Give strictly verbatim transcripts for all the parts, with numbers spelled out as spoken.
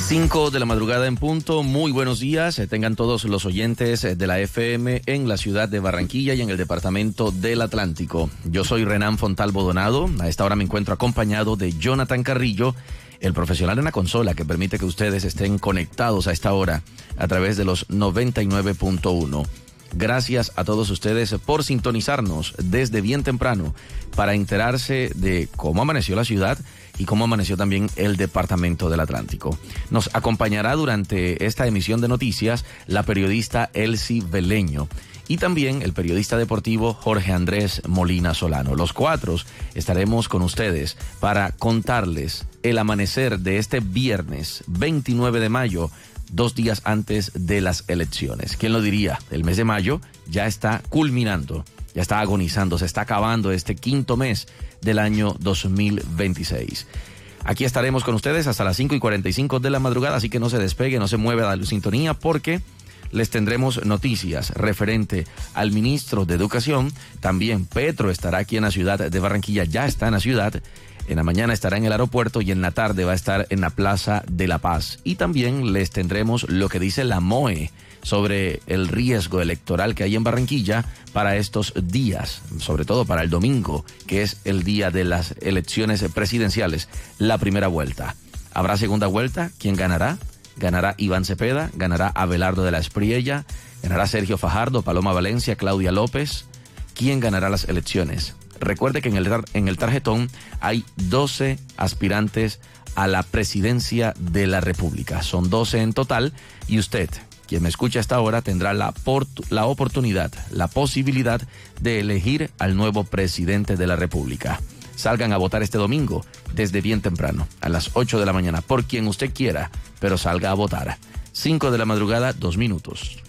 cinco de la madrugada en punto, muy buenos días, eh, tengan todos los oyentes eh, de la F M en la ciudad de Barranquilla y en el departamento del Atlántico. Yo soy Renan Fontalvo Donado, a esta hora me encuentro acompañado de Jonathan Carrillo, el profesional en la consola que permite que ustedes estén conectados a esta hora a través de los noventa y nueve punto uno. Gracias a todos ustedes por sintonizarnos desde bien temprano para enterarse de cómo amaneció la ciudad y cómo amaneció también el departamento del Atlántico. Nos acompañará durante esta emisión de noticias la periodista Elsie Veleño y también el periodista deportivo Jorge Andrés Molina Solano. Los cuatro estaremos con ustedes para contarles el amanecer de este viernes veintinueve de mayo, dos días antes de las elecciones. ¿Quién lo diría? El mes de mayo ya está culminando, ya está agonizando, se está acabando este quinto mes del año dos mil veintiséis. Aquí estaremos con ustedes hasta las cinco y cuarenta y cinco de la madrugada, así que no se despegue, no se mueva la sintonía, porque les tendremos noticias referente al ministro de Educación. También Petro estará aquí en la ciudad de Barranquilla, ya está en la ciudad. En la mañana estará en el aeropuerto y en la tarde va a estar en la Plaza de la Paz. Y también les tendremos lo que dice la M O E sobre el riesgo electoral que hay en Barranquilla para estos días, sobre todo para el domingo, que es el día de las elecciones presidenciales, la primera vuelta. ¿Habrá segunda vuelta? ¿Quién ganará? Ganará Iván Cepeda, ganará Abelardo de la Espriella, ganará Sergio Fajardo, Paloma Valencia, Claudia López. ¿Quién ganará las elecciones? Recuerde que en el, en el tarjetón hay doce aspirantes a la presidencia de la República. Son doce en total y usted, quien me escucha hasta ahora, tendrá la, la oportunidad, la posibilidad de elegir al nuevo presidente de la República. Salgan a votar este domingo desde bien temprano, a las ocho de la mañana, por quien usted quiera, pero salga a votar. cinco de la madrugada, dos minutos.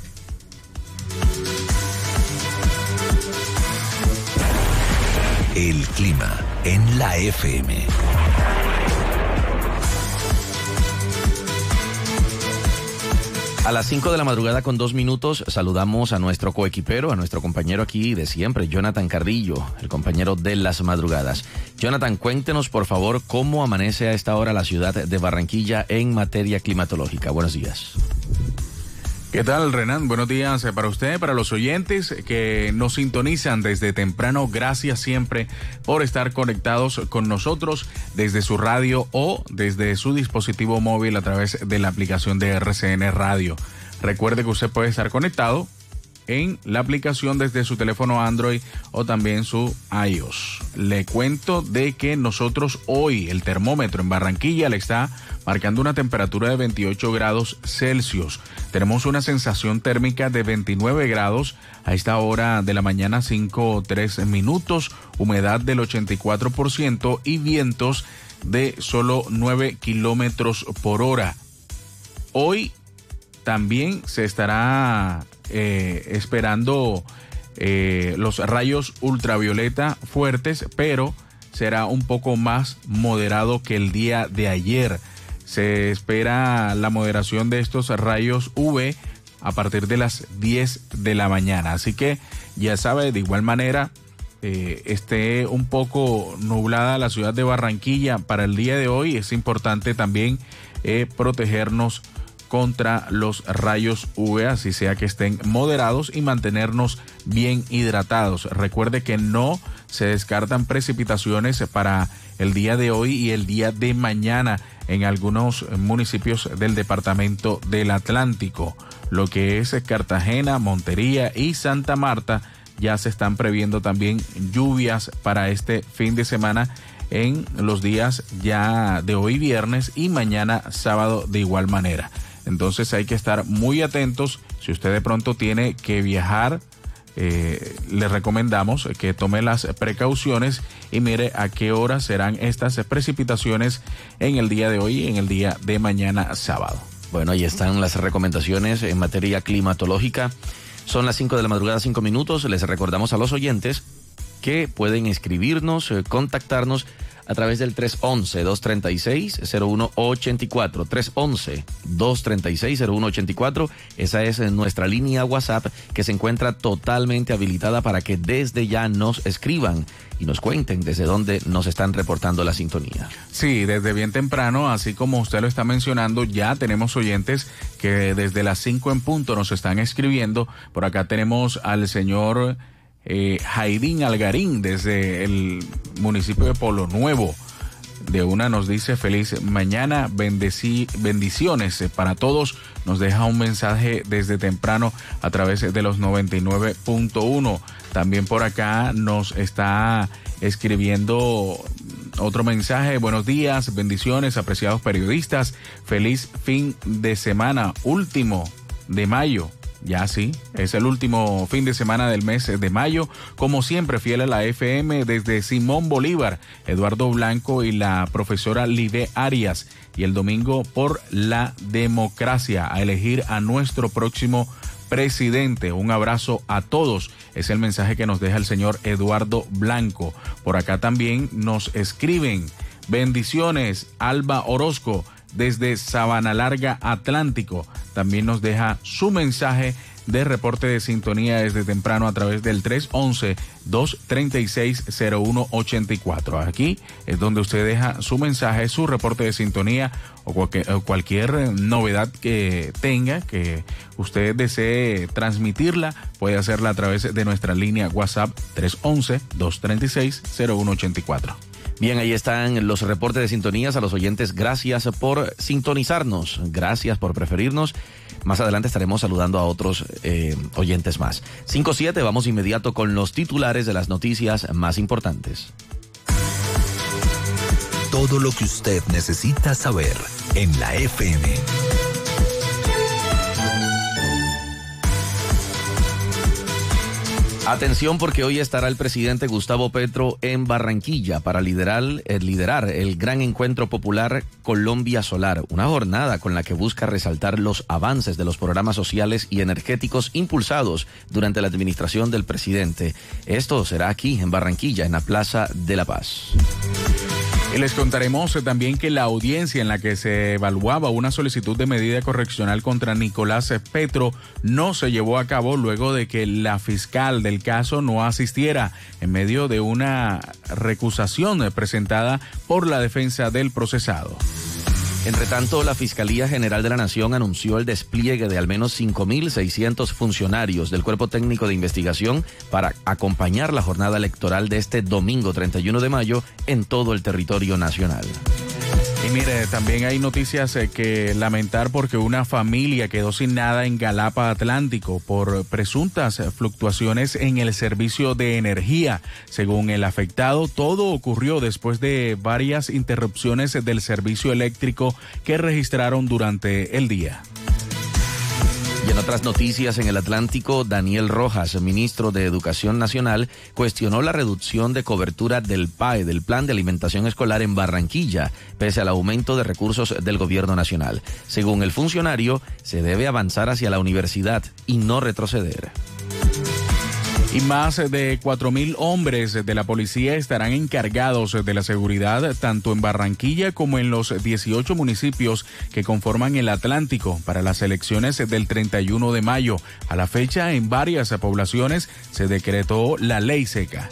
El clima en la F M. A las cinco de la madrugada con dos minutos saludamos a nuestro coequipero, a nuestro compañero aquí de siempre, Jonathan Carrillo, el compañero de las madrugadas. Jonathan, cuéntenos por favor cómo amanece a esta hora la ciudad de Barranquilla en materia climatológica. Buenos días. ¿Qué tal, Renan? Buenos días para usted, para los oyentes que nos sintonizan desde temprano. Gracias siempre por estar conectados con nosotros desde su radio o desde su dispositivo móvil a través de la aplicación de R C N Radio. Recuerde que usted puede estar conectado en la aplicación desde su teléfono Android o también su iOS. Le cuento de que nosotros hoy el termómetro en Barranquilla le está marcando una temperatura de veintiocho grados Celsius. Tenemos una sensación térmica de veintinueve grados a esta hora de la mañana, cinco o tres minutos, humedad del ochenta y cuatro por ciento y vientos de solo nueve kilómetros por hora. Hoy también se estará eh, esperando eh, los rayos ultravioleta fuertes, pero será un poco más moderado que el día de ayer. Se espera la moderación de estos rayos U V a partir de las diez de la mañana. Así que ya sabe, de igual manera, eh, esté un poco nublada la ciudad de Barranquilla para el día de hoy. Es importante también eh, protegernos contra los rayos U V, así sea que estén moderados, y mantenernos bien hidratados. Recuerde que no se descartan precipitaciones para el día de hoy y el día de mañana en algunos municipios del departamento del Atlántico. Lo que es Cartagena, Montería y Santa Marta, ya se están previendo también lluvias para este fin de semana en los días ya de hoy viernes y mañana sábado de igual manera. Entonces hay que estar muy atentos. Si usted de pronto tiene que viajar, eh, le recomendamos que tome las precauciones y mire a qué hora serán estas precipitaciones en el día de hoy y en el día de mañana sábado. Bueno, ahí están las recomendaciones en materia climatológica. Son las cinco de la madrugada, cinco minutos. Les recordamos a los oyentes que pueden escribirnos, eh, contactarnos a través del tres once, dos treinta y seis, cero uno ochenta y cuatro. tres once, dos treinta y seis, cero uno ochenta y cuatro. Esa es nuestra línea WhatsApp que se encuentra totalmente habilitada para que desde ya nos escriban y nos cuenten desde dónde nos están reportando la sintonía. Sí, desde bien temprano, así como usted lo está mencionando, ya tenemos oyentes que desde las cinco en punto nos están escribiendo. Por acá tenemos al señor eh, Jaidín Algarín desde el municipio de Polo Nuevo. De una nos dice feliz mañana, bendeci, bendiciones para todos. Nos deja un mensaje desde temprano a través de los noventa y nueve punto uno. También por acá nos está escribiendo otro mensaje. Buenos días, bendiciones, apreciados periodistas. Feliz fin de semana, último de mayo. Ya sí, es el último fin de semana del mes de mayo. Como siempre, fiel a la F M desde Simón Bolívar, Eduardo Blanco y la profesora Live Arias. Y el domingo por la democracia, a elegir a nuestro próximo presidente. Un abrazo a todos. Es el mensaje que nos deja el señor Eduardo Blanco. Por acá también nos escriben. Bendiciones, Alba Orozco, desde Sabana Larga, Atlántico. También nos deja su mensaje de reporte de sintonía desde temprano a través del tres once, dos treinta y seis, cero uno ochenta y cuatro. Aquí es donde usted deja su mensaje, su reporte de sintonía o cualquier, o cualquier novedad que tenga, que usted desee transmitirla, puede hacerla a través de nuestra línea WhatsApp tres once, dos treinta y seis, cero uno ochenta y cuatro. Bien, ahí están los reportes de sintonías. A los oyentes, gracias por sintonizarnos, gracias por preferirnos. Más adelante estaremos saludando a otros eh, oyentes más. cinco siete, vamos inmediato con los titulares de las noticias más importantes. Todo lo que usted necesita saber en la F M. Atención, porque hoy estará el presidente Gustavo Petro en Barranquilla para liderar, eh, liderar el gran encuentro popular Colombia Solar, una jornada con la que busca resaltar los avances de los programas sociales y energéticos impulsados durante la administración del presidente. Esto será aquí en Barranquilla, en la Plaza de la Paz. Y les contaremos también que la audiencia en la que se evaluaba una solicitud de medida correccional contra Nicolás Petro no se llevó a cabo luego de que la fiscal del caso no asistiera en medio de una recusación presentada por la defensa del procesado. Entre tanto, la Fiscalía General de la Nación anunció el despliegue de al menos cinco mil seiscientos funcionarios del Cuerpo Técnico de Investigación para acompañar la jornada electoral de este domingo treinta y uno de mayo en todo el territorio nacional. Y mire, también hay noticias eh, que lamentar porque una familia quedó sin nada en Galapa Atlántico por presuntas fluctuaciones en el servicio de energía. Según el afectado, todo ocurrió después de varias interrupciones del servicio eléctrico que registraron durante el día. Y en otras noticias en el Atlántico, Daniel Rojas, ministro de Educación Nacional, cuestionó la reducción de cobertura del P A E, del Plan de Alimentación Escolar en Barranquilla, pese al aumento de recursos del gobierno nacional. Según el funcionario, se debe avanzar hacia la universidad y no retroceder. Y más de cuatro mil hombres de la policía estarán encargados de la seguridad tanto en Barranquilla como en los dieciocho municipios que conforman el Atlántico para las elecciones del treinta y uno de mayo. A la fecha, en varias poblaciones se decretó la ley seca.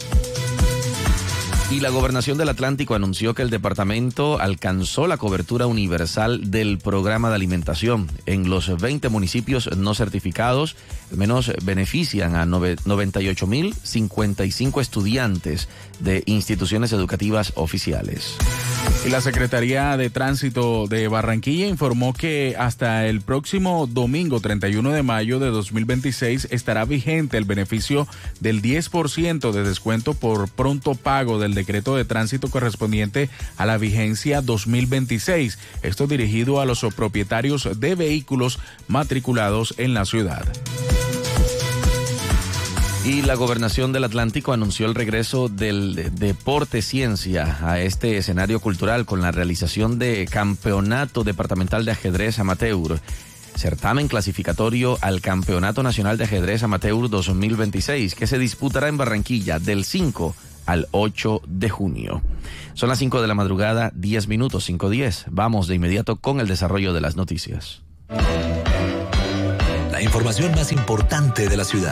Y la Gobernación del Atlántico anunció que el departamento alcanzó la cobertura universal del programa de alimentación. En los veinte municipios no certificados, al menos benefician a noventa y ocho mil cincuenta y cinco estudiantes de instituciones educativas oficiales. Y la Secretaría de Tránsito de Barranquilla informó que hasta el próximo domingo treinta y uno de mayo de dos mil veintiséis estará vigente el beneficio del diez por ciento de descuento por pronto pago del decreto de tránsito correspondiente a la vigencia dos mil veintiséis. Esto dirigido a los propietarios de vehículos matriculados en la ciudad. Y la Gobernación del Atlántico anunció el regreso del deporte ciencia a este escenario cultural con la realización de Campeonato Departamental de Ajedrez Amateur, certamen clasificatorio al Campeonato Nacional de Ajedrez Amateur dos mil veintiséis, que se disputará en Barranquilla del cinco al ocho de junio. Son las cinco de la madrugada, diez minutos, cinco diez. Vamos de inmediato con el desarrollo de las noticias. La información más importante de la ciudad.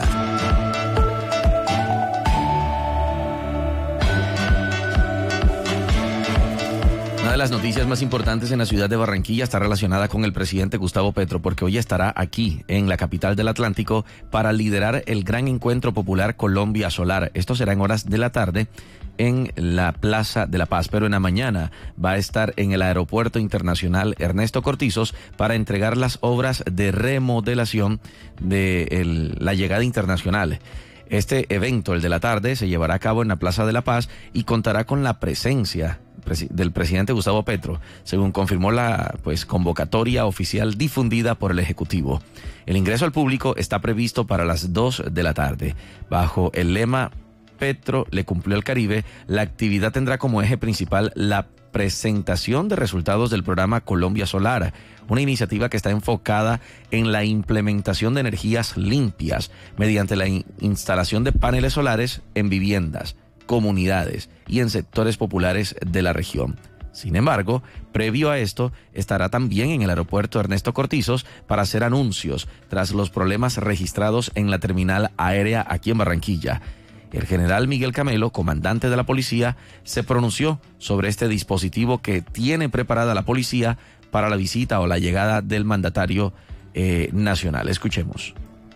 Una de las noticias más importantes en la ciudad de Barranquilla está relacionada con el presidente Gustavo Petro, porque hoy estará aquí, en la capital del Atlántico, para liderar el gran encuentro popular Colombia Solar. Esto será en horas de la tarde en la Plaza de la Paz, pero en la mañana va a estar en el Aeropuerto Internacional Ernesto Cortizos para entregar las obras de remodelación de el, la llegada internacional. Este evento, el de la tarde, se llevará a cabo en la Plaza de la Paz y contará con la presencia del presidente Gustavo Petro, según confirmó la pues convocatoria oficial difundida por el Ejecutivo. El ingreso al público está previsto para las dos de la tarde. Bajo el lema Petro le cumplió al Caribe, la actividad tendrá como eje principal la presentación de resultados del programa Colombia Solar, una iniciativa que está enfocada en la implementación de energías limpias mediante la in- instalación de paneles solares en viviendas, comunidades y en sectores populares de la región. Sin embargo, previo a esto, estará también en el aeropuerto Ernesto Cortizos para hacer anuncios tras los problemas registrados en la terminal aérea aquí en Barranquilla. El general Miguel Camelo, comandante de la policía, se pronunció sobre este dispositivo que tiene preparada la policía para la visita o la llegada del mandatario eh, nacional. Escuchemos.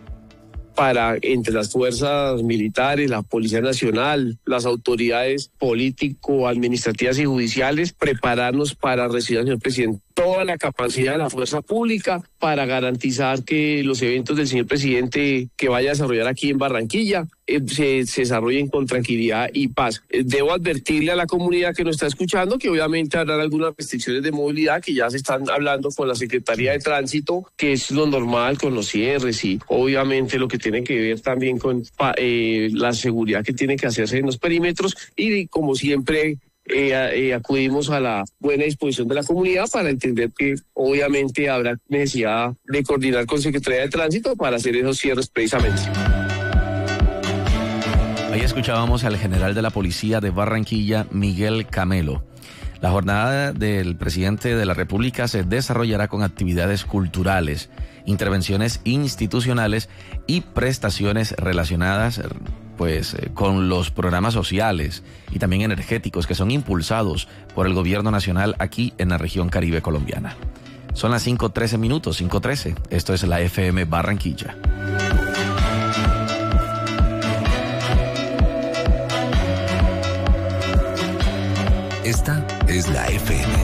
Para entre las fuerzas militares, la Policía Nacional, las autoridades político, administrativas y judiciales, prepararnos para recibir al señor presidente toda la capacidad de la fuerza pública para garantizar que los eventos del señor presidente que vaya a desarrollar aquí en Barranquilla eh, se, se desarrollen con tranquilidad y paz. Eh, debo advertirle a la comunidad que nos está escuchando que obviamente habrá algunas restricciones de movilidad que ya se están hablando con la Secretaría de Tránsito, que es lo normal con los cierres y obviamente lo que tiene que ver también con eh, la seguridad que tiene que hacerse en los perímetros y como siempre Eh, eh, acudimos a la buena disposición de la comunidad para entender que obviamente habrá necesidad de coordinar con Secretaría de Tránsito para hacer esos cierres precisamente. Ahí escuchábamos al general de la policía de Barranquilla, Miguel Camelo. La jornada del presidente de la República se desarrollará con actividades culturales, intervenciones institucionales y prestaciones relacionadas pues con los programas sociales y también energéticos que son impulsados por el gobierno nacional aquí en la región Caribe colombiana. Son las cinco trece minutos, cinco trece. Esto es la F M Barranquilla. Esta es la F M.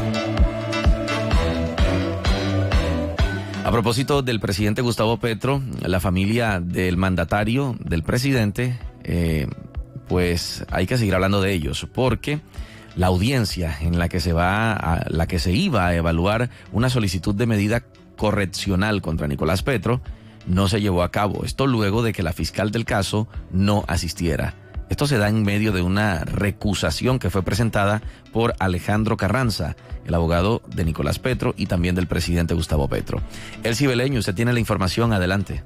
A propósito del presidente Gustavo Petro, la familia del mandatario, del presidente, eh, pues hay que seguir hablando de ellos, porque la audiencia en la que se va a, la que se iba a evaluar una solicitud de medida correccional contra Nicolás Petro no se llevó a cabo. Esto luego de que la fiscal del caso no asistiera. Esto se da en medio de una recusación que fue presentada por Alejandro Carranza, el abogado de Nicolás Petro y también del presidente Gustavo Petro. Elsie Beleño, usted tiene la información, adelante.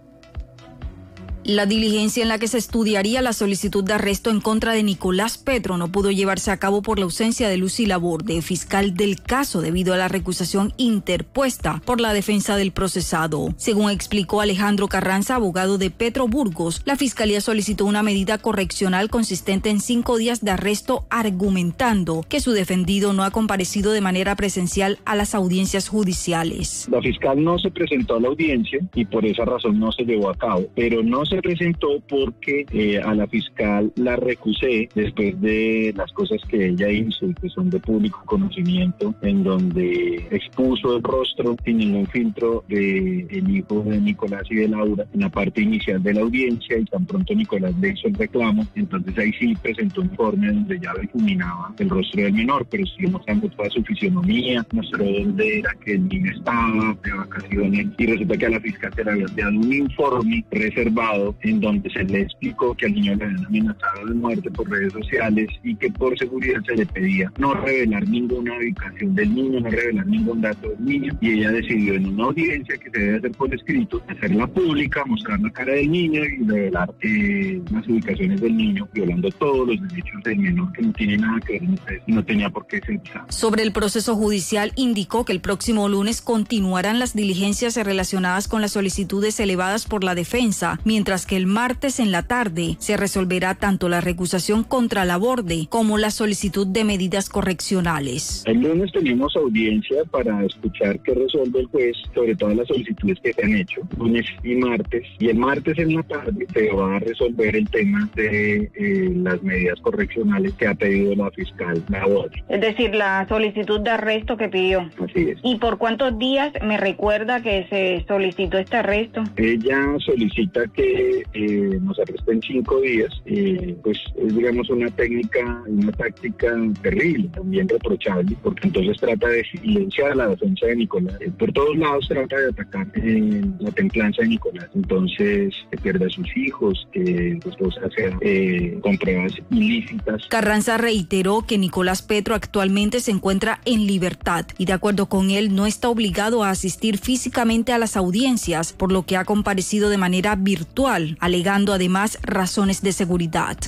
La diligencia en la que se estudiaría la solicitud de arresto en contra de Nicolás Petro no pudo llevarse a cabo por la ausencia de Lucy Laborde, fiscal del caso, debido a la recusación interpuesta por la defensa del procesado. Según explicó Alejandro Carranza, abogado de Petro Burgos, la fiscalía solicitó una medida correccional consistente en cinco días de arresto, argumentando que su defendido no ha comparecido de manera presencial a las audiencias judiciales. La fiscal no se presentó a la audiencia y por esa razón no se llevó a cabo, pero no se presentó porque eh, a la fiscal la recusé después de las cosas que ella hizo y que son de público conocimiento, en donde expuso el rostro sin ningún filtro de el hijo de Nicolás y de Laura en la parte inicial de la audiencia, y tan pronto Nicolás le hizo el reclamo, entonces ahí sí presentó un informe donde ya difuminaba el rostro del menor, pero sigue mostrando toda su fisionomía, mostró dónde era que el niño estaba de vacaciones, y resulta que a la fiscal se le había dado un informe reservado privado en donde se le explicó que al niño le habían amenazado de muerte por redes sociales y que por seguridad se le pedía no revelar ninguna ubicación del niño, no revelar ningún dato del niño, y ella decidió en una audiencia que se debe hacer por escrito, hacerla pública, mostrar la cara del niño y revelar eh, las ubicaciones del niño, violando todos los derechos del menor, que no tiene nada que ver en ustedes y no tenía por qué ser usado. Sobre el proceso judicial, indicó que el próximo lunes continuarán las diligencias relacionadas con las solicitudes elevadas por la defensa, mientras que el martes en la tarde se resolverá tanto la recusación contra Laborde como la solicitud de medidas correccionales. El lunes tenemos audiencia para escuchar qué resuelve el juez sobre todas las solicitudes que se han hecho, lunes y martes, y el martes en la tarde se va a resolver el tema de eh, las medidas correccionales que ha pedido la fiscal Laborde. Es decir, la solicitud de arresto que pidió. Así es. ¿Y por cuántos días me recuerda que se solicitó este arresto? Ella solicita que eh, nos arresten cinco días, eh, pues es digamos una técnica, una táctica terrible, también reprochable, porque entonces trata de silenciar la defensa de Nicolás. Eh, por todos lados trata de atacar eh, la templanza de Nicolás. Entonces, que pierda a sus hijos, que su esposa sea eh, con pruebas ilícitas. Carranza reiteró que Nicolás Petro actualmente se encuentra en libertad y, de acuerdo con él, no está obligado a asistir físicamente a las audiencias, por lo que ha comparecido de manera virtual, alegando además razones de seguridad.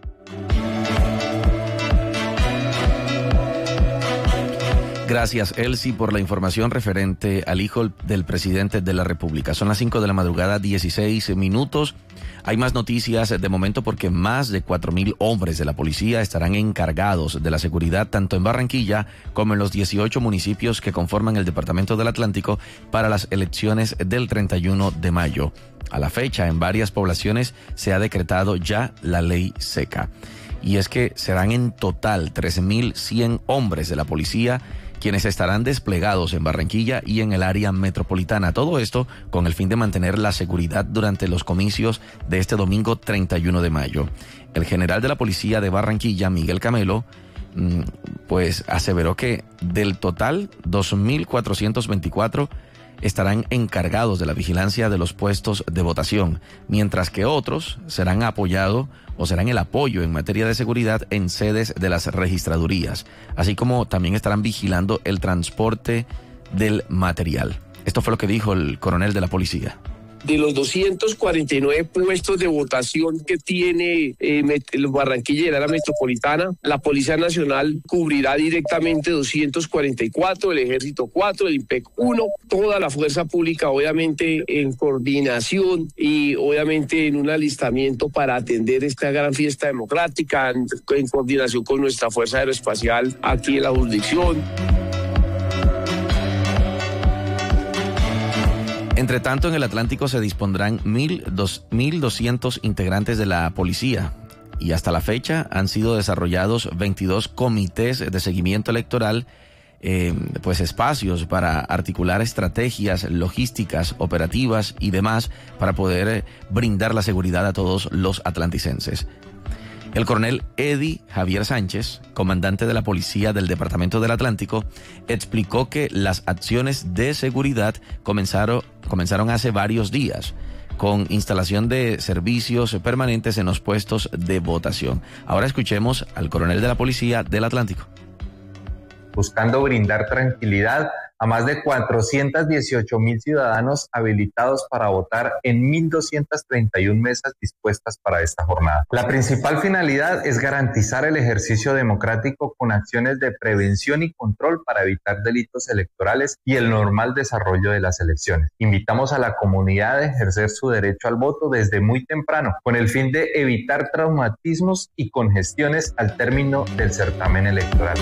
Gracias, Elsie, por la información referente al hijo del presidente de la República. Son las cinco de la madrugada, dieciséis minutos. Hay más noticias de momento porque más de cuatro mil hombres de la policía estarán encargados de la seguridad tanto en Barranquilla como en los dieciocho municipios que conforman el Departamento del Atlántico para las elecciones del treinta y uno de mayo. A la fecha, en varias poblaciones se ha decretado ya la ley seca. Y es que serán en total trece mil cien hombres de la policía quienes estarán desplegados en Barranquilla y en el área metropolitana. Todo esto con el fin de mantener la seguridad durante los comicios de este domingo treinta y uno de mayo. El general de la policía de Barranquilla, Miguel Camelo, pues aseveró que del total dos mil cuatrocientos veinticuatro estarán encargados de la vigilancia de los puestos de votación, mientras que otros serán apoyados o serán el apoyo en materia de seguridad en sedes de las registradurías, así como también estarán vigilando el transporte del material. Esto fue lo que dijo el coronel de la policía. De los doscientos cuarenta y nueve puestos de votación que tiene eh, Barranquilla y el área metropolitana, la Policía Nacional cubrirá directamente doscientos cuarenta y cuatro, el Ejército cuatro, el IMPEC uno, toda la fuerza pública obviamente en coordinación y obviamente en un alistamiento para atender esta gran fiesta democrática, en, en coordinación con nuestra Fuerza Aeroespacial aquí en la jurisdicción. Entre tanto, en el Atlántico se dispondrán mil doscientos integrantes de la policía y hasta la fecha han sido desarrollados veintidós comités de seguimiento electoral, eh, pues espacios para articular estrategias logísticas, operativas y demás para poder eh, brindar la seguridad a todos los atlanticenses. El coronel Eddie Javier Sánchez, comandante de la policía del Departamento del Atlántico, explicó que las acciones de seguridad comenzaron, comenzaron hace varios días, con instalación de servicios permanentes en los puestos de votación. Ahora escuchemos al coronel de la policía del Atlántico. Buscando brindar tranquilidad a más de cuatrocientos dieciocho mil ciudadanos habilitados para votar en mil doscientas treinta y una mesas dispuestas para esta jornada. La principal finalidad es garantizar el ejercicio democrático con acciones de prevención y control para evitar delitos electorales y el normal desarrollo de las elecciones. Invitamos a la comunidad a ejercer su derecho al voto desde muy temprano, con el fin de evitar traumatismos y congestiones al término del certamen electoral.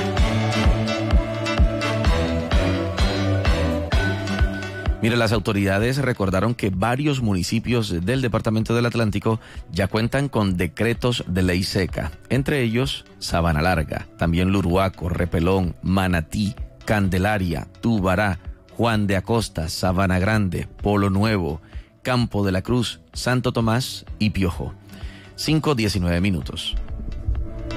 Mire, las autoridades recordaron que varios municipios del Departamento del Atlántico ya cuentan con decretos de ley seca, entre ellos Sabana Larga, también Luruaco, Repelón, Manatí, Candelaria, Tubará, Juan de Acosta, Sabana Grande, Polo Nuevo, Campo de la Cruz, Santo Tomás y Piojo. cinco diecinueve minutos.